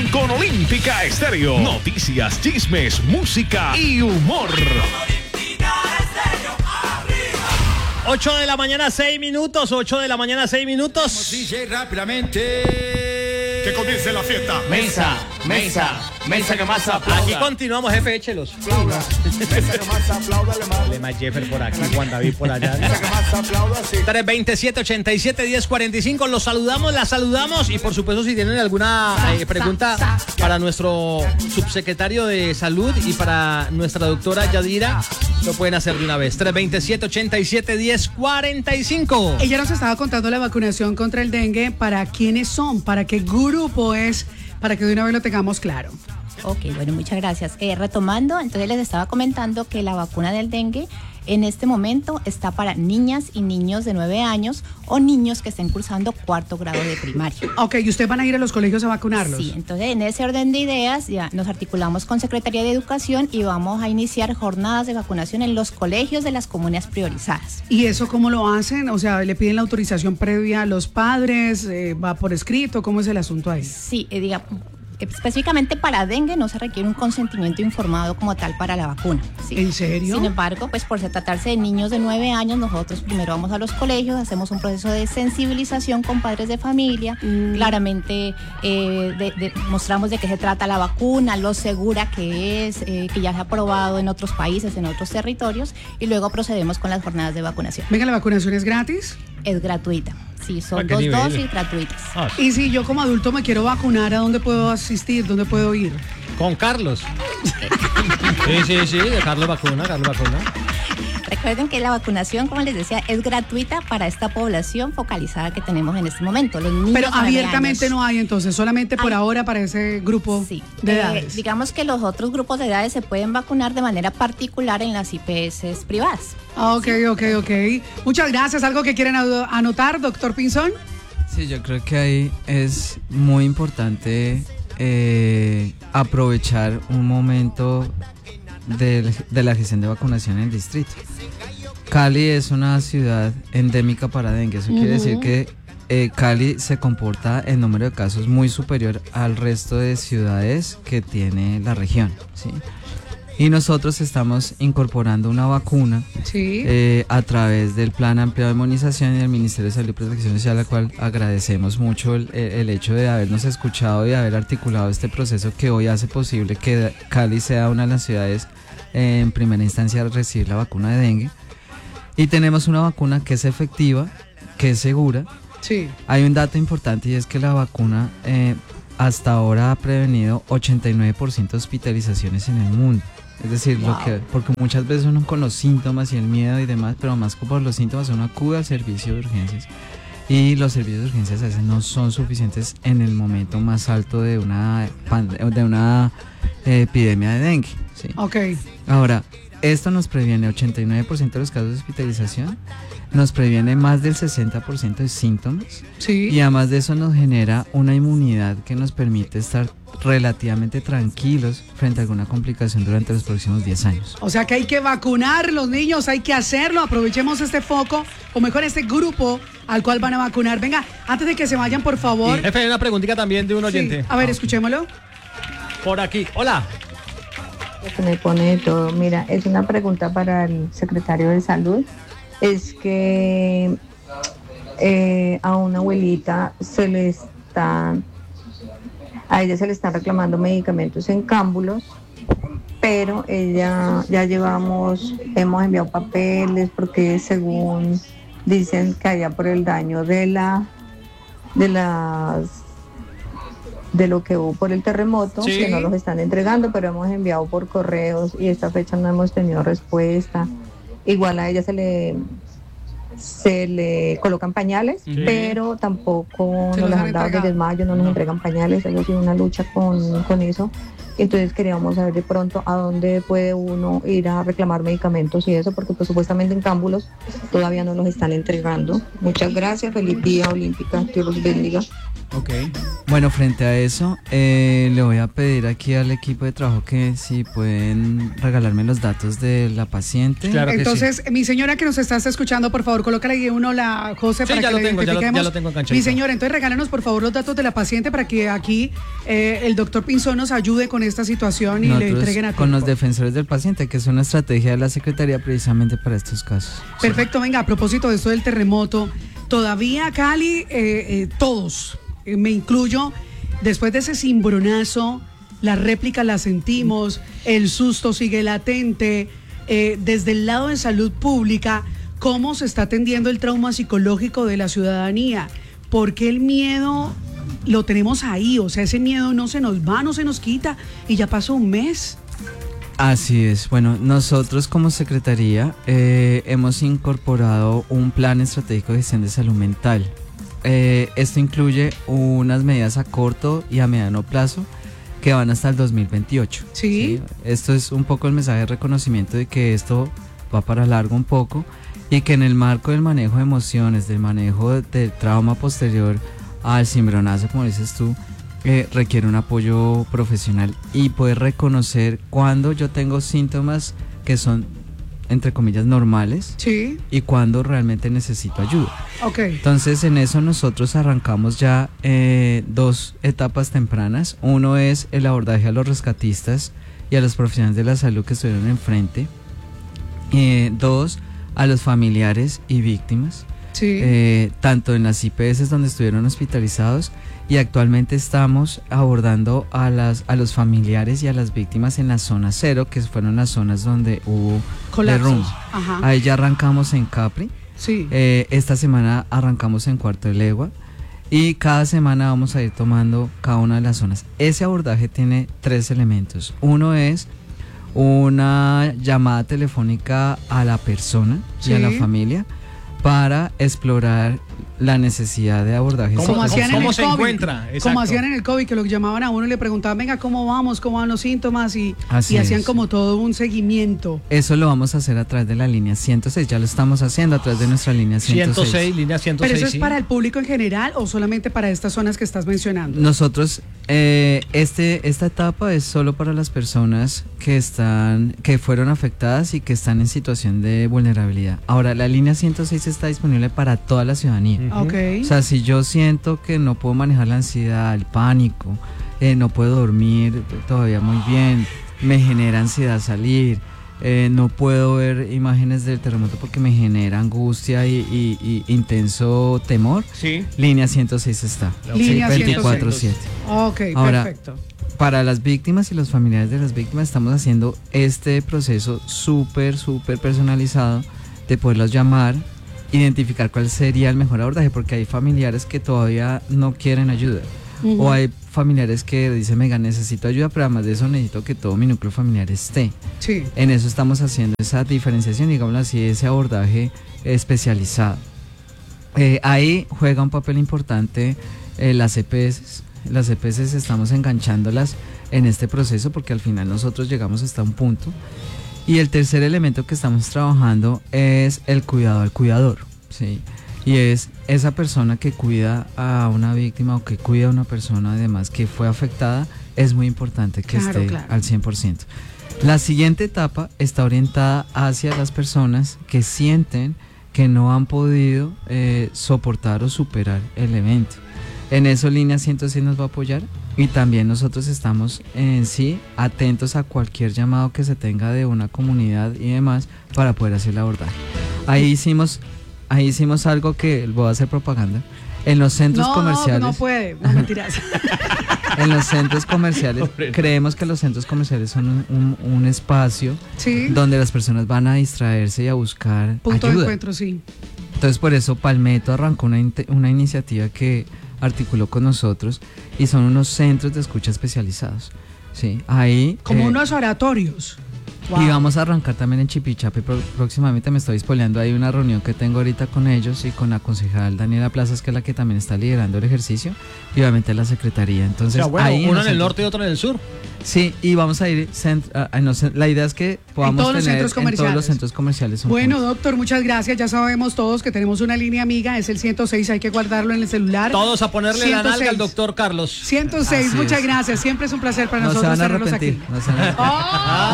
con Olímpica Estéreo. Noticias, chismes, música y humor. 8 de la mañana, 6 minutos. 8 de la mañana, 6 minutos. DJ rápidamente. Que comience la fiesta. Mesa que más aplauda. Aquí continuamos, jefe, échelos. Mesa que más aplauda, Más Jeffer por aquí, Juan David por allá. Mesa que más aplauda, sí. 327-87-1045. Los saludamos, las saludamos. Y por supuesto, si tienen alguna pregunta para nuestro subsecretario de Salud y para nuestra doctora Yadira, lo pueden hacer de una vez. 327-87-1045. Ella nos estaba contando la vacunación contra el dengue. ¿Para quiénes son? ¿Para qué grupo es? Para que de una vez lo tengamos claro. Ok, bueno, muchas gracias. Retomando, entonces les estaba comentando que la vacuna del dengue en este momento está para niñas y niños de 9 años o niños que estén cursando 4º grado de primaria. Ok, ¿y ustedes van a ir a los colegios a vacunarlos? Sí, entonces en ese orden de ideas ya nos articulamos con Secretaría de Educación y vamos a iniciar jornadas de vacunación en los colegios de las comunas priorizadas. ¿Y eso cómo lo hacen? O sea, ¿le piden la autorización previa a los padres? ¿Va por escrito? ¿Cómo es el asunto ahí? Sí, específicamente para dengue no se requiere un consentimiento informado como tal para la vacuna. ¿Sí? ¿En serio? Sin embargo, pues por tratarse de niños de 9 años, nosotros primero vamos a los colegios, hacemos un proceso de sensibilización con padres de familia, claramente mostramos de qué se trata la vacuna, lo segura que es, que ya se ha probado en otros países, en otros territorios, y luego procedemos con las jornadas de vacunación. Venga, ¿la vacunación es gratis? Es gratuita. Sí, son 2 nivel. dosis gratuitas. Y si yo como adulto me quiero vacunar, ¿a dónde puedo asistir? ¿Dónde puedo ir? Con Carlos. Sí, de Carlos vacuna. Recuerden que la vacunación, como les decía, es gratuita para esta población focalizada que tenemos en este momento. Los niños Pero de 9 abiertamente años. no hay, entonces, solamente por ahora para ese grupo de edades. Digamos que los otros grupos de edades se pueden vacunar de manera particular en las IPS privadas. Ok. Muchas gracias. ¿Algo que quieren anotar, doctor Pinzón? Sí, yo creo que ahí es muy importante aprovechar un momento de la gestión de vacunación en el distrito. Cali es una ciudad endémica para dengue. Eso quiere decir que Cali se comporta en número de casos muy superior al resto de ciudades que tiene la región, ¿sí? Y nosotros estamos incorporando una vacuna a través del Plan Ampliado de Inmunización y del Ministerio de Salud y Protección Social, al cual agradecemos mucho el hecho de habernos escuchado y haber articulado este proceso que hoy hace posible que Cali sea una de las ciudades en primera instancia a recibir la vacuna de dengue. Y tenemos una vacuna que es efectiva, que es segura. Sí. Hay un dato importante y es que la vacuna hasta ahora ha prevenido 89% de hospitalizaciones en el mundo. Es decir, porque muchas veces uno con los síntomas y el miedo y demás, pero más que por los síntomas uno acude al servicio de urgencias. Y los servicios de urgencias a veces no son suficientes en el momento más alto de una epidemia de dengue, ¿sí? Ok. Ahora, esto nos previene 89% de los casos de hospitalización, nos previene más del 60% de síntomas, y además de eso nos genera una inmunidad que nos permite estar relativamente tranquilos frente a alguna complicación durante los próximos 10 años. O sea que hay que vacunar los niños, hay que hacerlo, aprovechemos este foco, o mejor este grupo al cual van a vacunar. Venga, antes de que se vayan, por favor. Jefe, hay una preguntita también de un oyente. A ver, escuchémoslo. Por aquí, hola. Se me pone de todo. Mira, es una pregunta para el secretario de Salud. Es que a una abuelita a ella se le están reclamando medicamentos en cámbulos, pero ella hemos enviado papeles porque según dicen que allá por el daño de lo que hubo por el terremoto, que no los están entregando, pero hemos enviado por correos y esta fecha no hemos tenido respuesta. Igual a ella se le colocan pañales, pero tampoco nos les han dado de desmayo, no nos entregan pañales. Eso ha sido una lucha con eso. Entonces queríamos saber de pronto a dónde puede uno ir a reclamar medicamentos y eso, porque pues supuestamente en cámbulos todavía no los están entregando. Muchas gracias, feliz día Olímpica, Dios los bendiga. Ok. Bueno, frente a eso, le voy a pedir aquí al equipo de trabajo que si pueden regalarme los datos de la paciente. Claro que Entonces, mi señora que nos estás escuchando, por favor, colócale ahí uno la José Sí, para ya que lo le tengo, ya identifiquemos. lo tengo enganchadito. Mi señora, entonces regálanos por favor los datos de la paciente para que aquí el doctor Pinzón nos ayude con esta situación y le Nosotros entreguen a con los tiempo. defensores del paciente, que es una estrategia de la Secretaría precisamente para estos casos. Perfecto, venga, a propósito de esto del terremoto, todavía Cali, todos, me incluyo, después de ese cimbronazo, la réplica la sentimos, el susto sigue latente, desde el lado de salud pública, ¿cómo se está atendiendo el trauma psicológico de la ciudadanía? Porque el miedo lo tenemos ahí, o sea, ese miedo no se nos va, no se nos quita, y ya pasó un mes. Así es. Bueno, nosotros como Secretaría hemos incorporado un plan estratégico de gestión de salud mental. Esto incluye unas medidas a corto y a mediano plazo que van hasta el 2028. Sí. Esto es un poco el mensaje de reconocimiento de que esto va para largo un poco y que en el marco del manejo de emociones, del manejo del trauma posterior al cimbronazo, como dices tú, requiere un apoyo profesional y poder reconocer cuando yo tengo síntomas que son, entre comillas, normales, Sí, y cuando realmente necesito ayuda. ok. Entonces en eso nosotros arrancamos ya 2 etapas tempranas. Uno es el abordaje a los rescatistas y a los profesionales de la salud que estuvieron enfrente. 2, a los familiares y víctimas, Sí. tanto en las IPS donde estuvieron hospitalizados, y actualmente estamos abordando a los familiares y a las víctimas en la zona 0, que fueron las zonas donde hubo Colapsos. derrumbes. Ajá. Ahí ya arrancamos en Capri. Sí. Esta semana arrancamos en Cuarto de Legua y cada semana vamos a ir tomando cada una de las zonas. Ese abordaje tiene 3 elementos. Uno es una llamada telefónica a la persona y a la Sí. familia para explorar la necesidad de abordaje. Como hacían en cómo el se COVID. encuentra? Como Exacto. hacían en el COVID, que lo llamaban a uno y le preguntaban, venga, ¿cómo vamos? ¿Cómo van los síntomas? Y Así hacían es. como todo un seguimiento. Eso lo vamos a hacer a través de la línea 106, ya lo estamos haciendo a través de nuestra línea 106. 106, línea 106. ¿Pero eso es sí. para el público en general o solamente para estas zonas que estás mencionando? Nosotros, esta etapa es solo para las personas que fueron afectadas y que están en situación de vulnerabilidad. Ahora, la línea 106 está disponible para toda la ciudadanía. Ok. O sea, si yo siento que no puedo manejar la ansiedad, el pánico, no puedo dormir todavía muy bien, me genera ansiedad salir, no puedo ver imágenes del terremoto porque me genera angustia y intenso temor, Sí. línea 106 está. Línea 24/7. Ok, Ahora, perfecto. Para las víctimas y los familiares de las víctimas estamos haciendo este proceso súper personalizado de poderlos llamar, identificar cuál sería el mejor abordaje, porque hay familiares que todavía no quieren ayuda. O hay familiares que dicen, venga, necesito ayuda, pero además de eso necesito que todo mi núcleo familiar esté. Sí. En eso estamos haciendo esa diferenciación, digámoslo así, ese abordaje especializado. Ahí juega un papel importante las EPS. Las EPS estamos enganchándolas en este proceso porque al final nosotros llegamos hasta un punto. Y el tercer elemento que estamos trabajando es el cuidado al cuidador, ¿sí? Y es esa persona que cuida a una víctima o que cuida a una persona además que fue afectada, es muy importante que Claro, esté claro. al 100%. La siguiente etapa está orientada hacia las personas que sienten que no han podido soportar o superar el evento. En eso Línea 106 nos va a apoyar y también nosotros estamos en sí atentos a cualquier llamado que se tenga de una comunidad y demás para poder hacer el abordaje. Ahí hicimos algo que voy a hacer propaganda. En los centros comerciales. No puede, no mentiras. En los centros comerciales, creemos que los centros comerciales son un espacio Sí. donde las personas van a distraerse y a buscar Punto de ayuda. encuentro, sí. Entonces por eso Palmetto arrancó una iniciativa que articuló con nosotros y son unos centros de escucha especializados. ¿Sí? Ahí, Como unos oratorios. Wow. Y vamos a arrancar también en Chipichape próximamente. Me estoy spoileando, hay una reunión que tengo ahorita con ellos y con la concejal Daniela Plazas, que es la que también está liderando el ejercicio, y obviamente la secretaría. Entonces, ahí uno en el norte y otro en el sur. Sí, y vamos a ir, la idea es que podamos todos los tener centros comerciales. en todos los centros comerciales. Bueno, doctor, muchas gracias. Ya sabemos todos que tenemos una línea amiga, es el 106, hay que guardarlo en el celular. Todos a ponerle 106. la nalga al doctor Carlos. 106, Así muchas es. gracias. Siempre es un placer para No se nosotros van a tenerlos arrepentir. aquí. No se van a arrepentir. ¡Oh!